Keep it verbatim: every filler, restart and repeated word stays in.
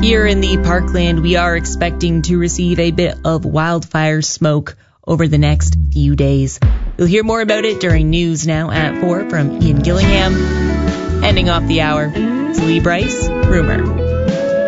Here in the Parkland, we are expecting to receive a bit of wildfire smoke over the next few days. You'll hear more about it during news now at four from Ian Gillingham. Ending off the hour, it's Lee Bryce, Rumor.